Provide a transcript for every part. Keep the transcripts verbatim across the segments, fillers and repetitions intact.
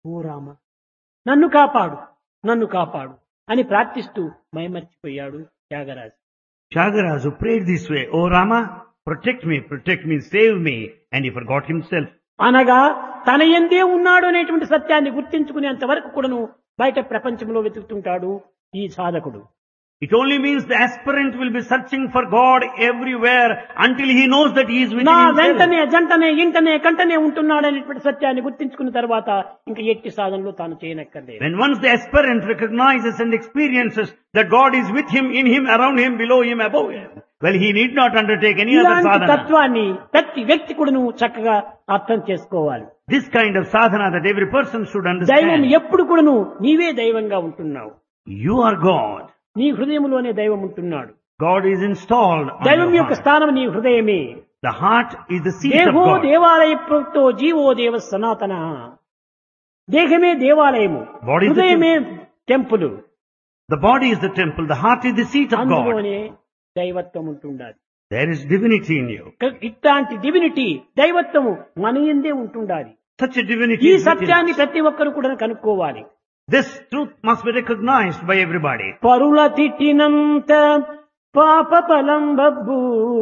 ఓ రామ, నన్ను కాపాడు, నన్ను కాపాడు అని ప్రార్థిస్తూ మైమర్చిపోయాడు Tyagaraju. Tyagaraja prayed this way, "Oh Rama, protect me, protect me, save me," and he forgot himself. అనగా తన ఎందే ఉన్నాడు అనేటువంటి సత్యాన్ని గుర్తించుకునేంత వరకు కూడాను బయట ప్రపంచంలో వెతుకుతుంటాడు ఈ సాధకుడు. It only means the aspirant will be searching for God everywhere until he knows that he is within నా himself. వెంటనే జంటనే ఇంటనే కంటనే ఉంటున్నాడు అనేటువంటి సత్యాన్ని గుర్తించుకున్న తర్వాత ఇంకా ఎట్టి సాధనలో తాను చేయనక్కర్లేదు. When once the aspirant recognizes and experiences that God is with him, in him, around him, below him, above him, well, he need not undertake any other ఇలాంటి sadhana. తత్వాన్ని ప్రతి వ్యక్తి కూడాను చక్కగా అర్థం చేసుకోవాలి. This kind of sadhana that every person should దైవం understand. ఎప్పుడు కూడాను నీవే దైవంగా ఉంటున్నావు. You are God. నీ హృదయంలోనే దైవం ఉంటున్నాడు. God is installed on దైవం your యొక్క heart. స్థానం నీ హృదయమే. The heart is the seat of దేహో God. దేవాలయ ప్రోక్తో జీవో దేవ సనాతన. దేహమే దేవాలయము, Body is the హృదయమే temple. The body is the temple, the heart is the seat of God. అందులోనే దైవత్వం ఉంటుండాలి. There is divinity in you. ఇట్లాంటి డివినిటీ దైవత్వము మన యందే ఉంటుండాలి. Such a divinity ఈ is within సత్యాన్ని us. ప్రతి ఒక్కరు కూడా కనుక్కోవాలి. This truth must be recognized by everybody. పరుల తిట్టినంత పాప ఫలం Babbu.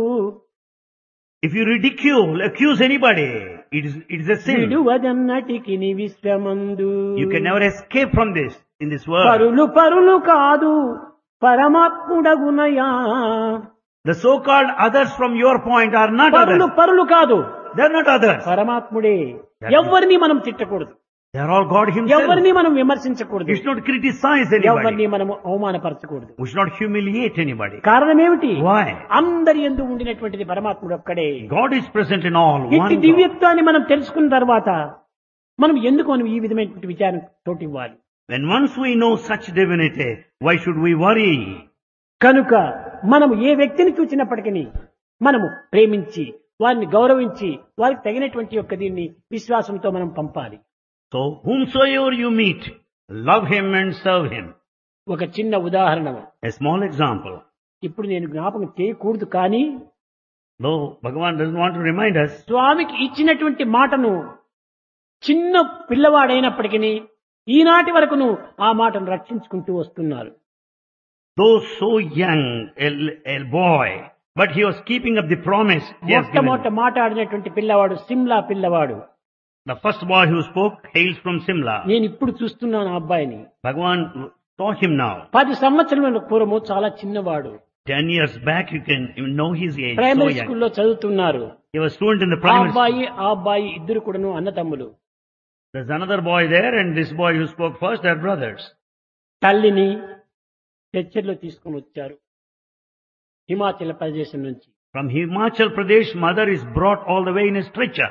If you ridicule, accuse anybody, it is, it is a sin. విడువదన్నటికి ని విశ్వమందు. You can never escape from this in this world. పరులు పరులు కాదు పరమాత్ముడగునయా. The so-called others from your point are not పరులు others. పరులు కాదు, They are not others. పరమాత్ముడే. ఎవరిని మనం తిట్టకూడదు, They are all God himself. ఎవరిని మనం విమర్శించకూడదు, We should not criticize anybody. ఎవరిని మనం అవమానపరచకూడదు. We should not humiliate anybody. కారణం ఏమిటి? Why? అందరి యందు ఉండినటువంటిది పరమాత్ముడు ఒక్కడే. God is present in all. ఇట్టి One God. దివ్యత్వాన్ని మనం తెలుసుకున్న తర్వాత మనం ఎందుకు మనం ఈ విధమైనటువంటి విచారం తోటి ఇవ్వాలి? When once we know such divinity, why should we worry? కనుక మనము ఏ వ్యక్తిని చూసినప్పటికీ మనము ప్రేమించి వారిని గౌరవించి వారికి తగినటువంటి యొక్క దీన్ని విశ్వాసంతో మనం పంపాలి. So, whomsoever you meet, love him and serve him. ఒక చిన్న ఉదాహరణ, A small example. ఇప్పుడు నేను జ్ఞాపకం చేయకూడదు, కానీ Though Bhagavan doesn't want to remind us, స్వామికి ఇచ్చినటువంటి మాటను చిన్న పిల్లవాడైనప్పటికీ ఈనాటి వరకును ఆ మాటను రక్షించుకుంటూ వస్తున్నారు. though so young, a, a boy, but he was keeping up the promise he has given. మొట్టమొదట మాట్లాడినటువంటి పిల్లవాడు సిమ్లా పిల్లవాడు. The first boy who spoke hails from Simla. నేను ఇప్పుడు చూస్తున్నాను ఆ అబ్బాయిని. Bhagavan saw him now. పది సంవత్సరముల పూర్వము చాలా చిన్నవాడు. Ten years back, you can you know his age. So primary young. స్కూల్లో చదువుతున్నారు. He was student in the ఆ primary school. అబ్బాయి ఆ అబ్బాయి ఇద్దరు కూడాను అన్నతమ్ములు. There's another boy there, and this boy who spoke first, they're brothers. తల్లిని చర్చల్లో తీసుకుని వచ్చారు హిమాచల్ ప్రదేశం నుంచి. From Himachal Pradesh, mother is brought all the way in a stretcher.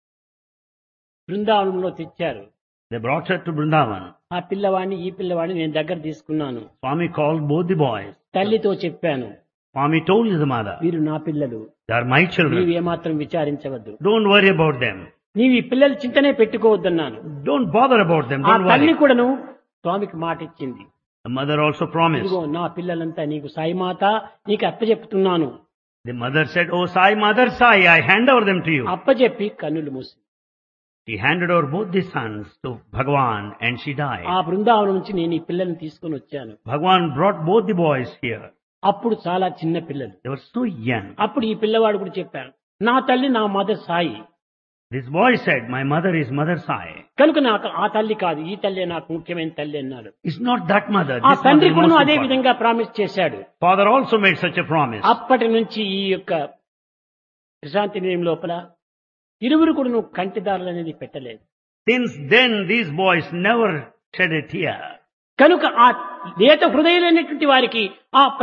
బృందావనంలో తెచ్చారు. They brought her to Vrindavan. ఆ పిల్లవాడిని ఈ పిల్లవాడిని నేను దగ్గర తీసుకున్నాను. Swami called both the boys. తల్లితో చెప్పాను, Swami told the mother, వీరు నా పిల్లలు, they are my నీవు children. ఏమాత్రం విచారించవద్దు, Don't worry about them. నీవు ఈ పిల్లలు చింతనే పెట్టుకోవద్దన్నాను. Don't bother about them. ఆ Don't తల్లి worry. కూడాను స్వామికి మాట ఇచ్చింది. The mother also promised. ఇదిగో నా పిల్లలంతా నీకు సాయిమాత నీకు అప్పచెప్తున్నాను. The mother said, "Oh Sai, Mother Sai, I hand over them to you." అప్పచెప్పి కన్నులు మూసి She handed over both the sons to Bhagavan and she died. ఆ బృందావనం నుంచి నేను ఈ పిల్లల్ని తీసుకొని వచ్చాను. Bhagavan brought both the boys here. అప్పుడు చాలా చిన్న పిల్లలు. They were so young. అప్పుడు ఈ పిల్లవాడు కూడా చెప్పాడు, నా తల్లి నా mother Sai, This boy said, "My mother is Mother Sai." కనుక నాకు ఆ తల్లి కాదు ఈ తల్లి నాకు ముఖ్యమైన తల్లి అన్నాడు. It's not that mother. ఆ This తండ్రి mother is కూడా most అదే important. విధంగా ప్రామిస్ చేశాడు. Father also made such a promise. అప్పటి నుంచి ఈ యొక్క ప్రశాంతి నిలయం లోపల ఇరువురు కూడా నువ్వు కంటిదారులు అనేది పెట్టలేదు. Since then, these boys never shed a tear. కనుక ఆ లేత హృదయులైనటువంటి వారికి ఆ